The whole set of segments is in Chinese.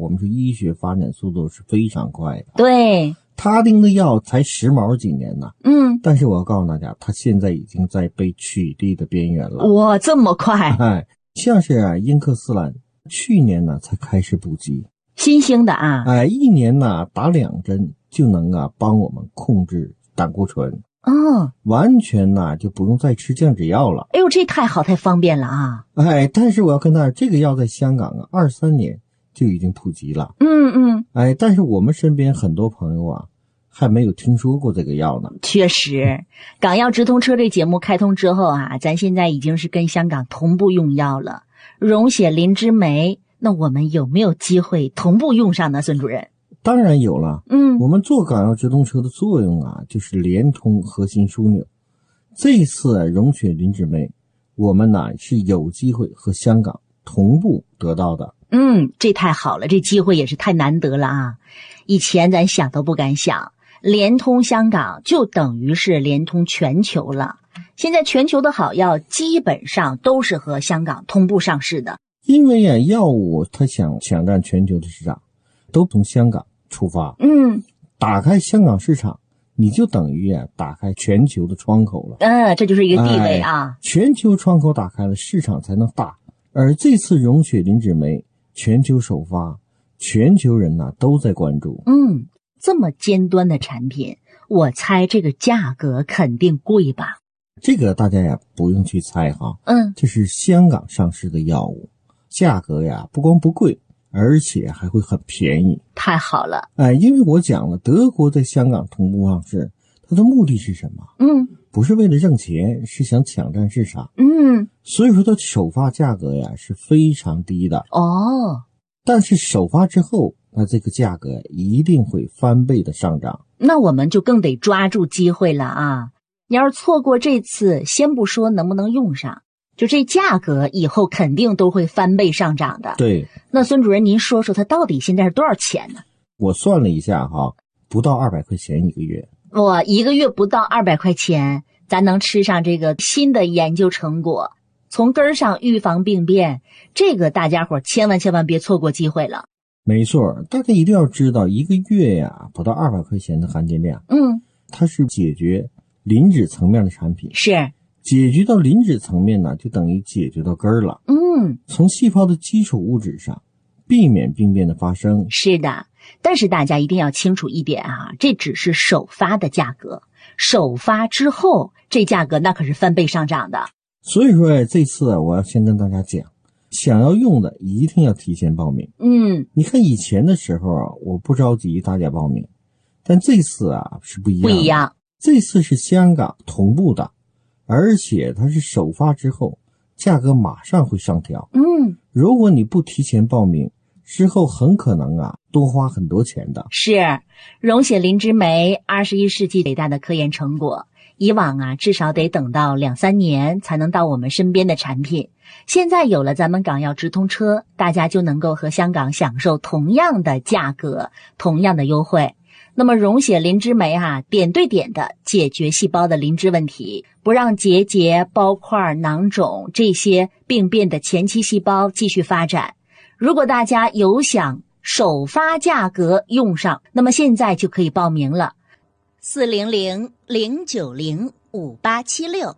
我们说医学发展速度是非常快的。 对， 他定的药才10毛几年呢，但是我要告诉大家，他现在已经在被取缔的边缘了。 哇，这么快！ 像是英克斯兰，去年呢才开始普及， 新兴的啊。 一年呢打2针就能帮我们控制胆固醇。完全呢就不用再吃降脂药了。 哎呦，这太好太方便了啊！ 但是我要跟大家，这个药在香港23年就已经普及了。但是我们身边很多朋友还没有听说过这个药呢。 确实，港药直通车这节目开通之后咱现在已经是跟香港同步用药了。溶血磷脂酶，那我们有没有机会同步用上呢，孙主任？ 当然有了。我们做港药直通车的作用就是连通核心枢纽。这一次溶血磷脂酶，我们是有机会和香港同步得到的。 这太好了，这机会也是太难得了啊！以前咱想都不敢想，连通香港就等于是连通全球了。现在全球的好药基本上都是和香港同步上市的。 因为药物它想抢占全球的市场，都从香港出发。打开香港市场，你就等于打开全球的窗口了。 这就是一个地位啊。 全球窗口打开了，市场才能大。而这次溶血磷脂酶全球首发，全球人都在关注。 这么尖端的产品，我猜这个价格肯定贵吧？ 这个大家也不用去猜这是香港上市的药物，价格不光不贵，而且还会很便宜。 太好了。 因为我讲了，德国在香港同步上市，它的目的是什么？不是为了挣钱，是想抢占市场。所以说它首发价格是非常低的。但是首发之后，那这个价格一定会翻倍的上涨。 那我们就更得抓住机会了啊！你要是错过这次，先不说能不能用上，就这价格以后肯定都会翻倍上涨的。 对。 那孙主任您说说它到底现在是多少钱呢？ 我算了一下不到200块钱一个月。 哇，一个月不到200块钱，咱能吃上这个新的研究成果，从根儿上预防病变，这个大家伙千万别错过机会了。 没错，大家一定要知道，一个月不到200块钱的含金量。它是解决磷脂层面的产品。 是。 解决到磷脂层面就等于解决到根儿了。从细胞的基础物质上避免病变的发生。 是的，但是大家一定要清楚一点这只是首发的价格，首发之后这价格那可是翻倍上涨的。 所以说这次我要先跟大家讲，想要用的一定要提前报名。你看以前的时候我不着急大家报名，但这次是不一样的。 不一样， 这次是香港同步的，而且它是首发之后价格马上会上调。如果你不提前报名，之后很可能多花很多钱的。 是，溶血磷脂酶21世纪伟大的科研成果，以往至少得等到2-3年才能到我们身边的产品。现在有了咱们港药直通车，大家就能够和香港享受同样的价格，同样的优惠。那么溶血磷脂酶点对点的解决细胞的磷脂问题，不让结节、包块、囊肿这些病变的前期细胞继续发展。如果大家有想首发价格用上，那么现在就可以报名了。400-090-5876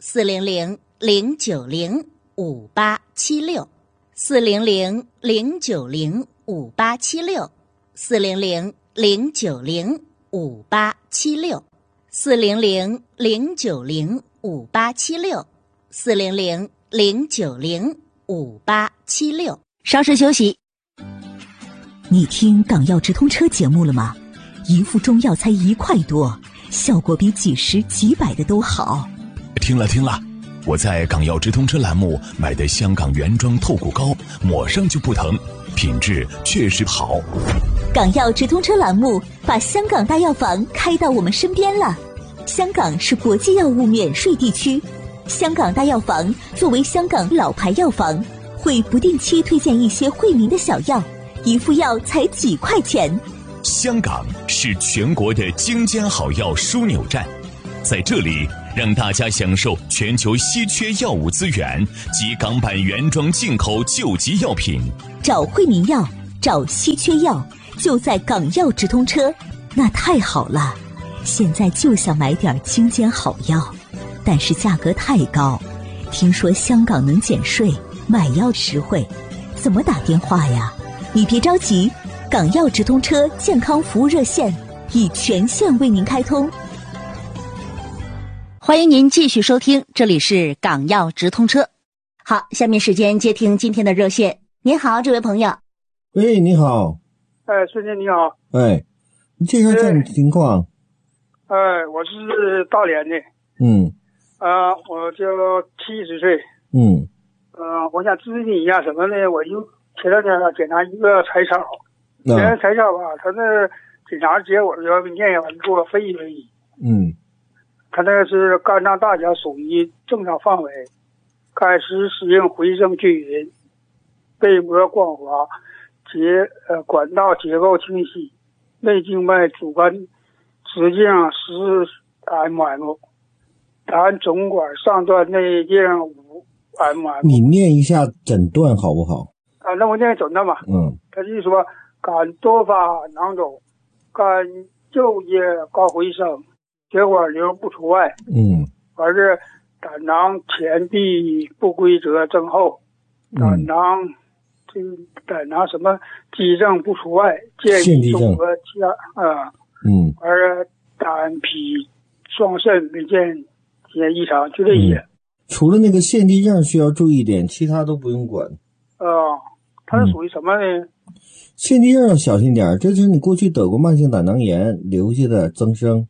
400-090-5876 400-090-5876 400-090-5876 400-090-5876 400-090-5876。稍事休息。 你听港药直通车节目了吗？一副中药才1块多，效果比几十几百的都好。 听了，我在港药直通车栏目买的香港原装透骨膏，抹上就不疼，品质确实好。 港药直通车栏目把香港大药房开到我们身边了。香港是国际药物免税地区，香港大药房作为香港老牌药房，会不定期推荐一些惠民的小药，一副药才几块钱。 香港是全国的精尖好药枢纽站，在这里让大家享受全球稀缺药物资源及港版原装进口救急药品。 找惠民药， 找稀缺药就在港药直通车，那太好了。现在就想买点精简好药，但是价格太高。听说香港能减税，买药实惠，怎么打电话呀？你别着急，港药直通车健康服务热线已全线为您开通。 欢迎您继续收听，这里是港药直通车。好，下面时间接听今天的热线。您好，这位朋友。 喂，你好。 孙姐你好。 你介绍家里情况。 我是大连的。我就70岁。我想咨询一下什么呢？我就前两天检查一个彩超，彩超吧，他那检查结果要验完做肺而已。他那是肝脏大小属于正常范围，该时适应回声均匀，背膜光滑，管道结构清晰，内静脉主干直径10mm，单总管上段内径5mm。 你念一下诊断好不好？ 那我念诊断吧。他就是说肝多发囊肿，肝右叶高回声，血管瘤不除外。而是胆囊前壁不规则增厚，胆囊什么肌症不除外，建议综合而胆脾双肾没见异常，就这些。 除了那个腺肌症需要注意点，其他都不用管。 它是属于什么呢？ 腺肌症要小心点，这就是你过去得过慢性胆囊炎留下的增生。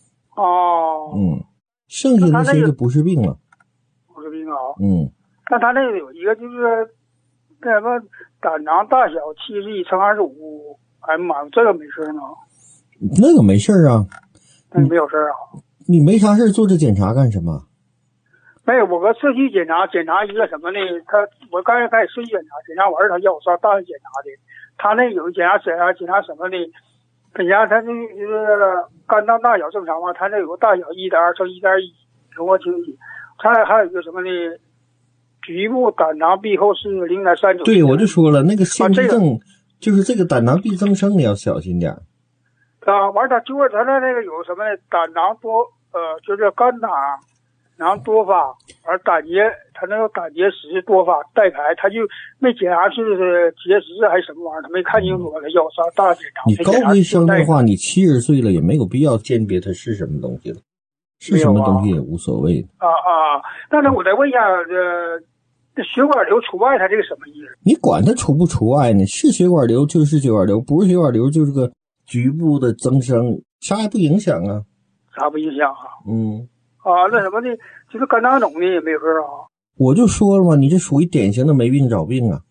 剩下那些就不是病了。 不是病啊。那他那个有一个就是那什么胆囊大小71×25mm，这个没事吗？ 那个没事啊。 那没有事啊？ 你没啥事做这检查干什么？ 没有，我社区检查一个什么呢？我刚才开始社区检查完他要我上大医检查的。他那有检查什么呢？本来他就是肝脏大小正常嘛，他那有个大小1.2×1.1，容我清晰。他还有一个什么呢？局部胆囊壁后是0.39。 对，我就说了，那个腺肌症就是这个胆囊壁增生，你要小心点。 完他就是他那个有什么呢？胆囊多就是肝囊多发，而他那个胆结石多发带排，他就没检查是结石还是什么玩意儿，他没看清楚了，要上大检查。 你高危生的话，你70岁了也没有必要鉴别它是什么东西了，是什么东西也无所谓的。 那我再问一下，血管瘤除外，它这个什么意思？ 你管它除不除外呢？是血管瘤就是血管瘤，不是血管瘤就是个局部的增生，啥也不影响啊。 啥不影响啊？那什么的，就是肝囊肿的也没事啊。 我就说了嘛，你这属于典型的没病找病啊。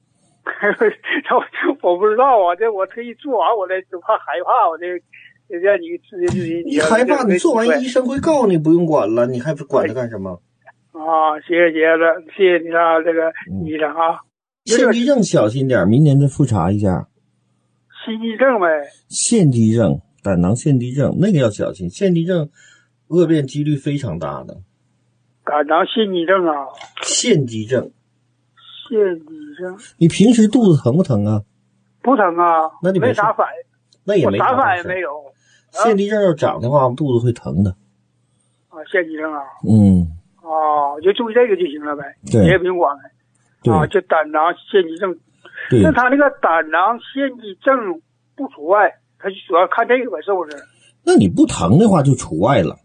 我不知道啊，我特意做完，我就怕害怕，我让你咨询你害怕，你做完医生会告诉你不用管了，你还管它干什么？ 谢谢你啊，这个医生啊。 腺肌症小心点，明年再复查一下。 腺肌症呗。 腺肌症，胆囊腺肌症那个要小心，腺肌症恶变几率非常大的。 胆囊腺肌症啊。 腺肌症。 你平时肚子疼不疼啊？ 不疼啊。 那你没啥反应。 那也没啥反应没有。 腺肌症要长的话，肚子会疼的。 腺肌症啊。就注意这个就行了呗。 对。 别也不用管了。就胆囊腺肌症。 对。 那他那个胆囊腺肌症不除外，他就主要看这个呗，是不是？ 那你不疼的话就除外了。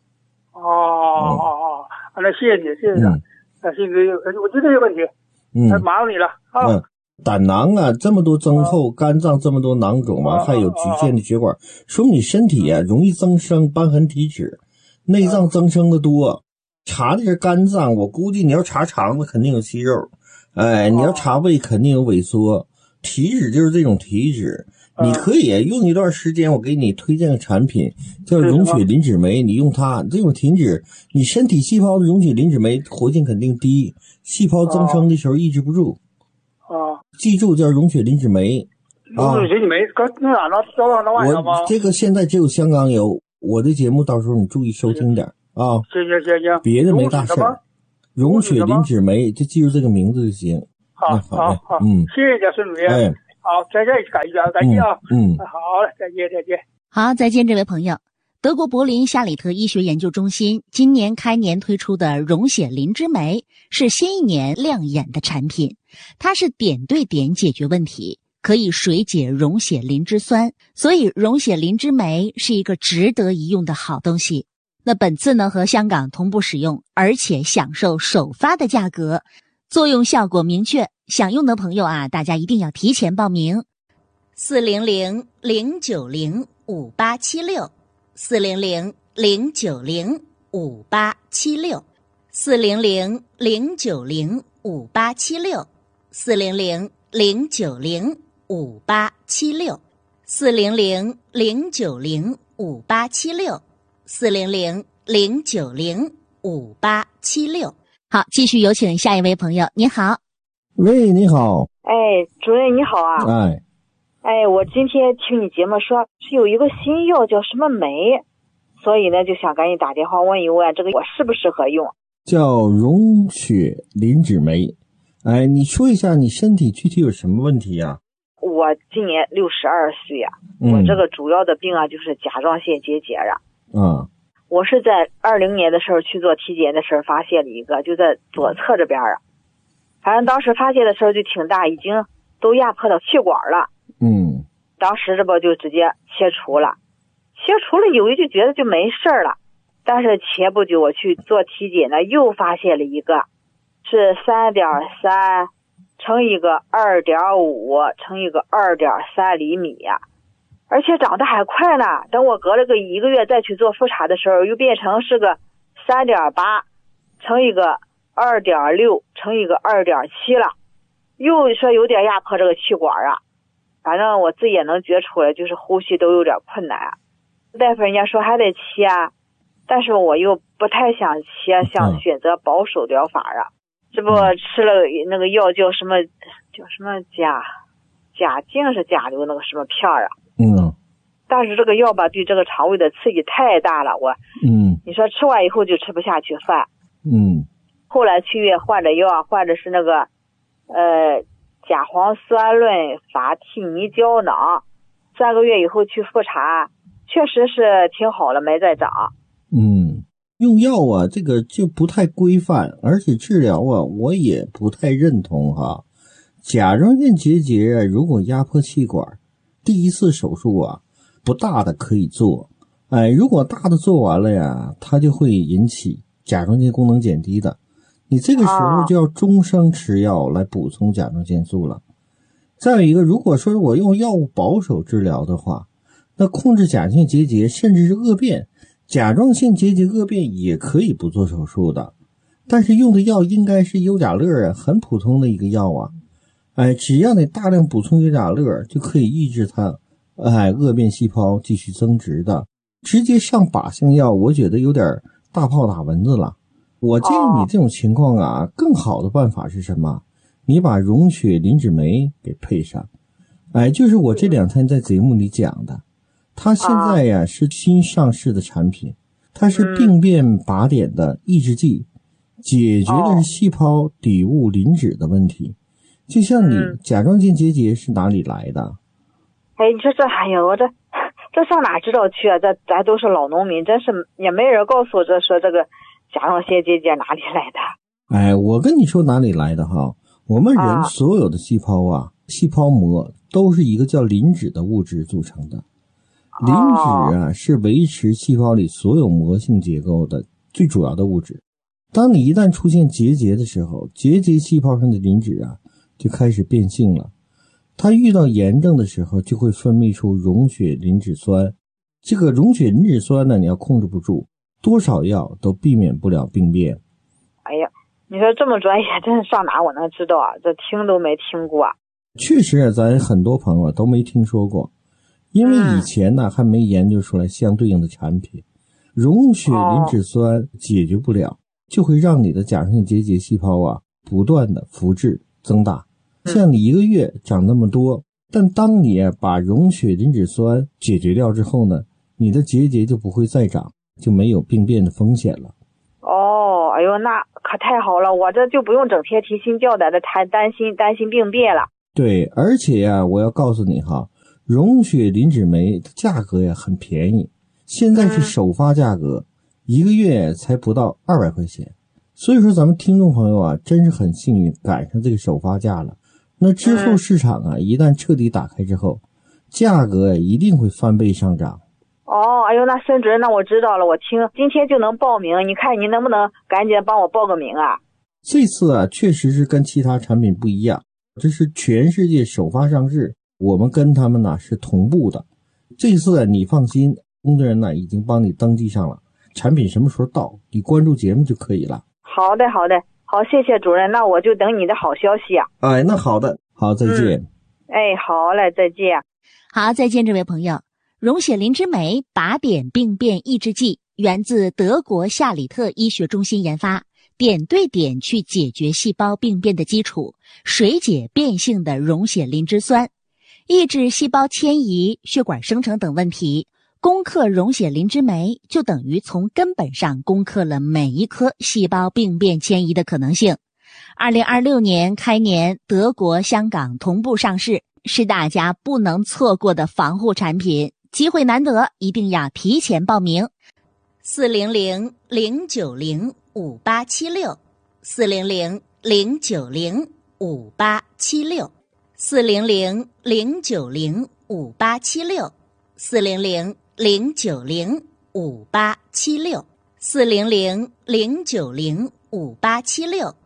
那谢谢你。那谢谢我就这个问题。麻烦你了啊。 胆囊啊这么多增厚，肝脏这么多囊肿嘛，还有局限的血管，说明你身体啊容易增生瘢痕体脂，内脏增生的多。查的是肝脏，我估计你要查肠子肯定有息肉，你要查胃肯定有萎缩。体脂就是这种体脂，你可以用一段时间，我给你推荐个产品叫溶血磷脂酶，你用它这种体脂，你身体细胞的溶血磷脂酶活性肯定低，细胞增生的时候抑制不住。记住叫溶血磷脂酶。 溶血磷脂酶那哪能找到那玩意儿吗？ 我这个现在只有香港有，我的节目到时候你注意收听点啊。 行， 别的没大事。溶血磷脂酶，就记住这个名字就行。 好，谢谢孙主任。 好，再见，感谢啊。好了，再见。 好，再见，这位朋友。德国柏林夏里特医学研究中心今年开年推出的溶血磷脂酶是新一年亮眼的产品，它是点对点解决问题，可以水解溶血磷脂酸，所以溶血磷脂酶是一个值得一用的好东西。那本次呢和香港同步使用，而且享受首发的价格，作用效果明确，想用的朋友啊，大家一定要提前报名。400-090-5876 400-090-5876 400-090-5876 400-090-5876 400-090-5876 400-090-5876。好，继续有请下一位朋友。你好。 喂，你好。 主任你好啊。我今天听你节目说是有一个新药叫什么酶，所以呢就想赶紧打电话问一问，这个我适不适合用？ 叫溶血磷脂酶。你说一下你身体具体有什么问题啊？ 我今年62岁啊，我这个主要的病啊就是甲状腺结节啊。我是在20年的时候去做体检的时候发现了一个，就在左侧这边啊。反正当时发现的时候就挺大，已经都压迫到气管了。当时这不就直接切除了，有一就觉得就没事了。但是前不久我去做体检呢，又发现了一个是 3.3 乘一个 2.5 乘一个 2.3 厘米呀，而且长得还快呢。等我隔了个1个月再去做复查的时候，又变成是个 3.8 乘一个 2.6 乘一个 2.7 了，又说有点压迫这个气管啊。反正我自己也能觉出来，就是呼吸都有点困难。大夫人家说还得切，但是我又不太想切，想选择保守疗法啊。这不吃了那个药叫什么甲净是甲流那个什么片啊。但是这个药吧对这个肠胃的刺激太大了，你说吃完以后就吃不下去饭。后来去医院换的药，换的是那个甲磺酸论法替尼胶囊，3个月以后去复查，确实是挺好了，没再长。 用药啊，这个就不太规范，而且治疗啊，我也不太认同哈。甲状腺结节啊，如果压迫气管，第一次手术啊，不大的可以做，如果大的做完了呀，它就会引起甲状腺功能减低的。你这个时候就要终生吃药来补充甲状腺素了。再有一个，如果说我用药物保守治疗的话，那控制甲状腺结节甚至是恶变，甲状腺结节恶变也可以不做手术的。但是用的药应该是优甲乐啊，很普通的一个药啊。只要你大量补充优甲乐，就可以抑制它恶变细胞继续增殖的。直接上靶向药，我觉得有点大炮打蚊子了。我建议你这种情况啊，更好的办法是什么？你把溶血磷脂酶给配上。就是我这2天在节目里讲的，它现在呀是新上市的产品，它是病变靶点的抑制剂，解决的是细胞抵物磷脂的问题。就像你甲状腺结节是哪里来的？ 你说我这上哪知道去啊？咱都是老农民，真是也没人告诉我说这个甲状腺结节哪里来的。 我跟你说哪里来的哈，我们人所有的细胞啊，细胞膜都是一个叫磷脂的物质组成的。磷脂啊是维持细胞里所有膜性结构的最主要的物质。当你一旦出现结节的时候，结节细胞上的磷脂啊就开始变性了。它遇到炎症的时候就会分泌出溶血磷脂酸。这个溶血磷脂酸呢，你要控制不住，多少药都避免不了病变。 你说这么专业，真是上哪我能知道啊？这听都没听过。 确实咱很多朋友都没听说过，因为以前呢还没研究出来相对应的产品。溶血磷脂酸解决不了，就会让你的甲状腺结节细胞啊不断的复制增大。像你1个月长那么多，但当你把溶血磷脂酸解决掉之后呢，你的结节就不会再长，就没有病变的风险了。 那可太好了，我这就不用整天提心吊胆的担心病变了。 对，而且呀，我要告诉你哈，溶血磷脂酶的价格呀很便宜，现在是首发价格，1个月才不到200块钱。所以说咱们听众朋友啊，真是很幸运赶上这个首发价了。那之后市场啊，一旦彻底打开之后，价格一定会翻倍上涨。 哎呦，那孙主任，那我知道了，我今天就能报名，你看你能不能赶紧帮我报个名啊？ 这次啊，确实是跟其他产品不一样，这是全世界首发上市，我们跟他们呢是同步的。这次啊，你放心，工作人员呢已经帮你登记上了，产品什么时候到，你关注节目就可以了。 好的，好，谢谢主任，那我就等你的好消息啊。 那好的，好，再见。 好嘞，再见。 好，再见，这位朋友。溶血磷脂酶靶点病变抑制剂源自德国夏里特医学中心研发，点对点去解决细胞病变的基础，水解变性的溶血磷脂酸，抑制细胞迁移、血管生成等问题。攻克溶血磷脂酶就等于从根本上攻克了每一颗细胞病变迁移的可能性。2026年开年，德国、香港同步上市，是大家不能错过的防护产品。机会难得，一定要提前报名。400-090-5876 400-090-5876 400-090-5876 400-090-5876 400-090-5876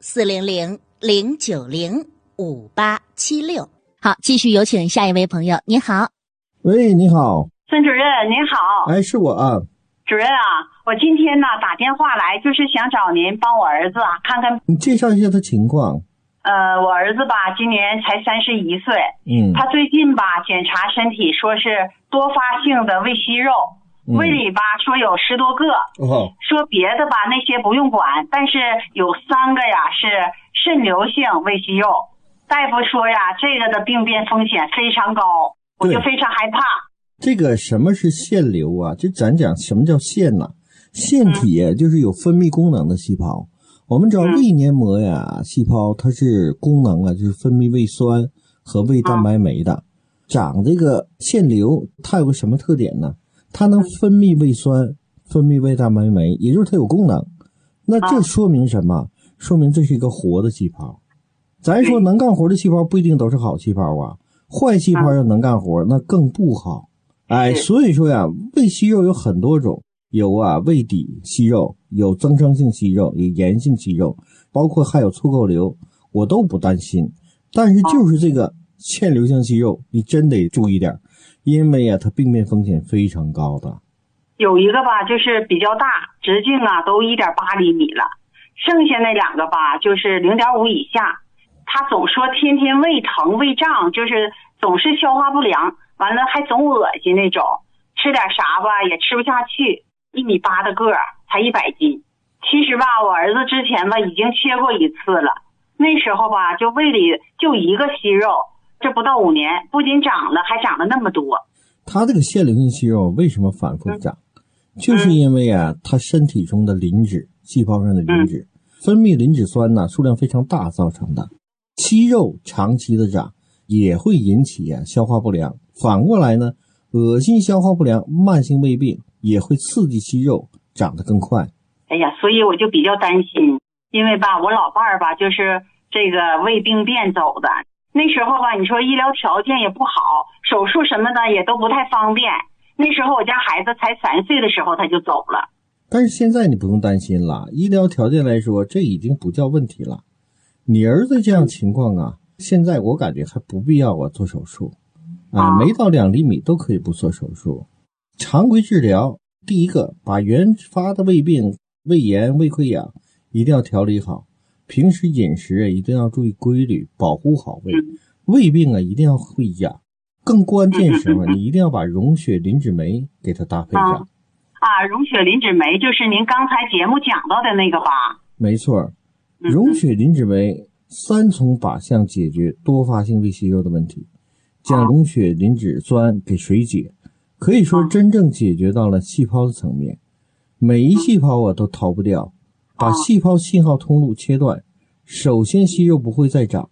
400-090-5876。好，继续有请下一位朋友。你好。 喂，你好， 孙主任，您好。 是我啊。 主任啊，我今天呢打电话来，就是想找您帮我儿子啊看看。 你介绍一下他情况。 我儿子吧，今年才31岁。他最近吧检查身体，说是多发性的胃息肉，胃里吧说有10多个。说别的吧那些不用管，但是有3个呀是肾瘤性胃息肉。大夫说呀，这个的病变风险非常高。我就非常害怕。 这个什么是腺瘤啊？就咱讲什么叫腺呢？腺体就是有分泌功能的细胞。我们知道胃黏膜呀，细胞它是功能啊，就是分泌胃酸和胃蛋白酶的。长这个腺瘤，它有个什么特点呢？它能分泌胃酸，分泌胃蛋白酶，也就是它有功能。那这说明什么？说明这是一个活的细胞。咱说能干活的细胞不一定都是好细胞啊。坏细胞要能干活，那更不好。所以说呀，胃息肉有很多种，有胃底息肉，有增生性息肉，有炎性息肉，包括还有促垢瘤，我都不担心。但是就是这个腺瘤性息肉，你真得注意点，因为它病变风险非常高的。 有一个吧，就是比较大，直径都1.8厘米了，剩下那2个吧，就是0.5以下。他总说天天胃疼胃胀，就是总是消化不良，完了还总恶心那种，吃点啥吧也吃不下去。1.8米的个儿，才100斤。其实吧，我儿子之前吧已经切过1次了，那时候吧就胃里就1个息肉，这不到5年，不仅长了，还长了那么多。 他这个腺瘤性息肉为什么反复长？就是因为他身体中的磷脂，细胞上的磷脂，分泌磷脂酸呢数量非常大造成的。息肉长期的长也会引起消化不良，反过来呢，恶心消化不良、慢性胃病也会刺激息肉长得更快。 所以我就比较担心，因为吧我老伴儿吧就是这个胃病变走的，那时候吧你说医疗条件也不好，手术什么的也都不太方便，那时候我家孩子才3岁的时候他就走了。 但是现在你不用担心了，医疗条件来说这已经不叫问题了。你儿子这样情况现在我感觉还不必要做手术没到2厘米都可以不做手术。常规治疗，第一个把原发的胃病、胃炎、胃溃疡一定要调理好，平时饮食一定要注意规律，保护好胃。胃病一定要会养，更关键是什么？你一定要把溶血磷脂酶给它搭配上。 溶血磷脂酶就是您刚才节目讲到的那个吧？ 没错。溶血磷脂酶3重靶向解决多发性胃息肉的问题，将溶血磷脂酸给水解，可以说真正解决到了细胞的层面，每一细胞都逃不掉，把细胞信号通路切断，首先息肉不会再长，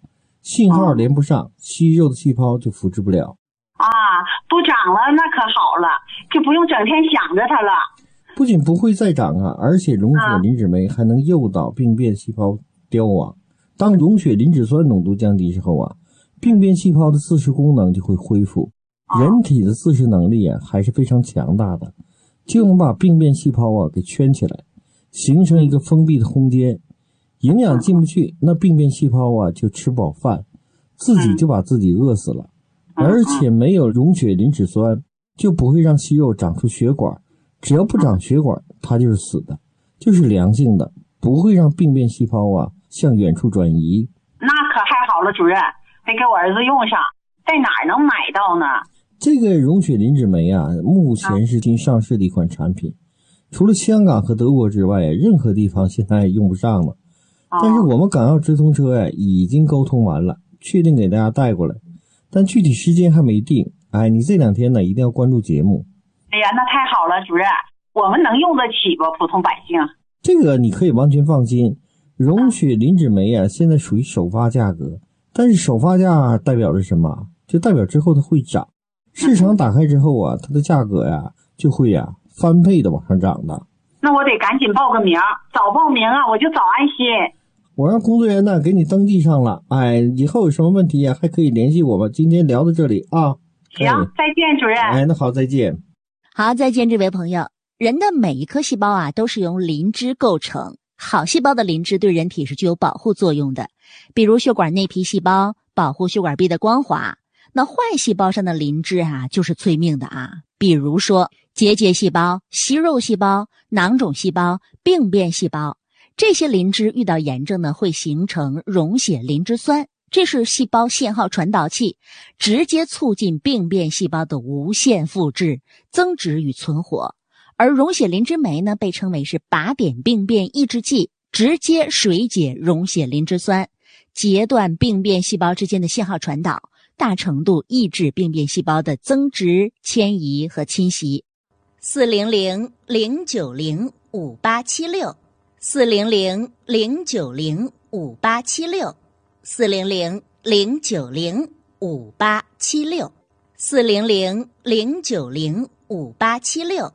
信号连不上，息肉的细胞就复制不了。 啊，不长了，那可好了，就不用整天想着它了。 不仅不会再长啊，而且溶血磷脂酶还能诱导病变细胞凋亡。当溶血磷脂酸浓度降低之后啊，病变细胞的自噬功能就会恢复。人体的自噬能力啊还是非常强大的，就能把病变细胞啊给圈起来，形成一个封闭的空间，营养进不去，那病变细胞啊就吃不饱饭，自己就把自己饿死了。而且没有溶血磷脂酸，就不会让息肉长出血管，只要不长血管，它就是死的，就是良性的，不会让病变细胞啊向远处转移。 那可太好了，主任，得给我儿子用上。在哪儿能买到呢？ 这个溶血磷脂酶啊，目前是新上市的一款产品，除了香港和德国之外，任何地方现在用不上了。但是我们港澳直通车呀已经沟通完了，确定给大家带过来，但具体时间还没定。哎，你这2天呢一定要关注节目。 哎呀，那太好了，主任，我们能用得起不？普通百姓？ 这个你可以完全放心，溶血磷脂酶啊现在属于首发价格，但是首发价代表着什么？就代表之后它会涨，市场打开之后啊，它的价格呀就会翻倍的往上涨的。 那我得赶紧报个名，早报名啊，我就早安心。 我让工作人员呢给你登记上了，哎，以后有什么问题还可以联系我们。今天聊到这里啊， 行，再见，主任。 哎，那好，再见。 好，再见，这位朋友。人的每一颗细胞啊都是由磷脂构成，好细胞的磷脂对人体是具有保护作用的，比如血管内皮细胞保护血管壁的光滑。那坏细胞上的磷脂就是催命的比如说结节细胞、息肉细胞、囊肿细胞、病变细胞，这些磷脂遇到炎症呢，会形成溶血磷脂酸，这是细胞信号传导器，直接促进病变细胞的无限复制、增殖与存活。而溶血磷脂酶呢，被称为是靶点病变抑制剂，直接水解溶血磷脂酸，截断病变细胞之间的信号传导，大程度抑制病变细胞的增殖、迁移和侵袭。400-090-5876 400-090-5876 400-090-5876 400-090-5876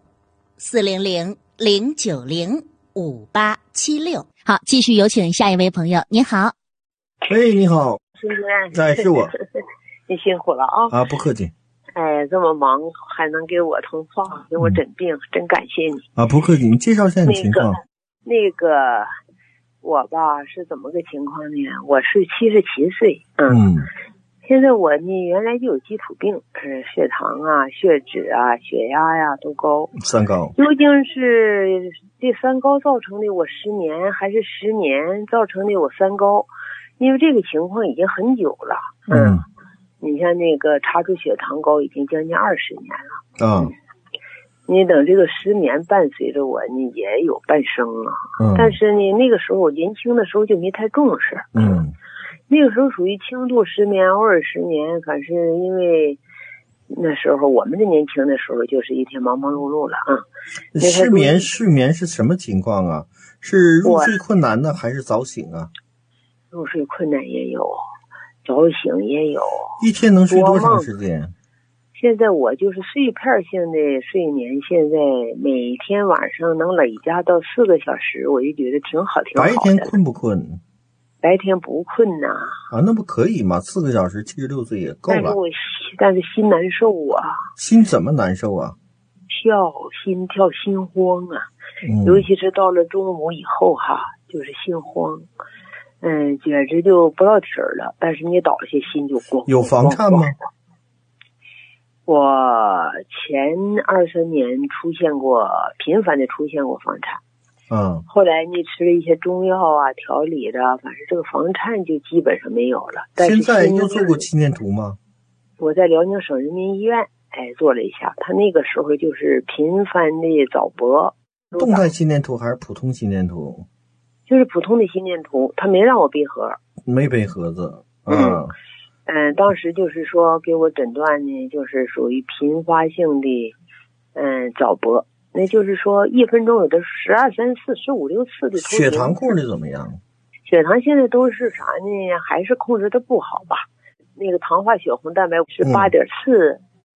400-090-5876。好，继续有请下一位朋友。你好。 喂，你好。 孙主任。 哎，是我。 你辛苦了啊！ 不客气。 哎，这么忙还能给我通话，给我诊病，真感谢你。 不客气。你介绍一下你情况。 那个我吧是怎么个情况呢？我是77岁，现在我呢原来就有基础病，血糖啊、血脂啊、血压呀都高， 三高。 究竟是这三高造成的我失眠，还是失眠造成的我三高？因为这个情况已经很久了。你像那个查出血糖高已经将近20年了。你等这个失眠伴随着我呢也有半生了。但是呢那个时候我年轻的时候就没太重视。那个时候属于轻度失眠，偶尔失眠，反正因为那时候我们的年轻的时候就是一天忙忙碌碌了失眠是什么情况啊？是入睡困难呢，还是早醒啊？ 入睡困难也有，早醒也有。 一天能睡多长时间？ 现在我就是碎片性的睡眠，现在每天晚上能累加到4个小时，我就觉得挺好的。 白天困不困？ 白天不困呐。 那不可以吗？4个小时，76岁也够了。 但是心难受啊。 心怎么难受啊？ 心跳心慌啊。尤其是到了中午以后就是心慌。简直就不落体了，但是你倒下心就咣。 有房颤吗？ 我前2-3年频繁的出现过房颤。后来你吃了一些中药调理的，反正这个房颤就基本上没有了。但是现在又做过心电图吗？ 我在辽宁省人民医院做了一下，他那个时候就是频繁的早搏。 动态心电图还是普通心电图？ 就是普通的心电图，他没让我背盒。 没背盒子。 当时就是说给我诊断呢，就是属于频发性的早搏，那就是说1分钟有的12、3、4、15、6次的。 血糖控制怎么样？ 血糖现在都是啥呢？还是控制的不好吧。那个糖化血红蛋白是8.4，